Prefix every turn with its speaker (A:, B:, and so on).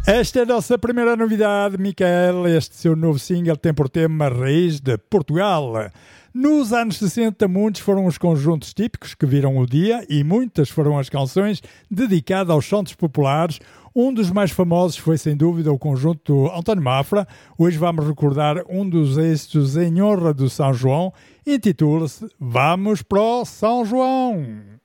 A: Esta é a nossa primeira novidade, Micael. Este seu novo single tem por tema Raiz de Portugal. Nos anos 60, muitos foram os conjuntos típicos que viram o dia e muitas foram as canções dedicadas aos santos populares. Um dos mais famosos foi, sem dúvida, o conjunto António Mafra. Hoje vamos recordar um dos êxitos em honra do São João. Intitula-se Vamos pro São João.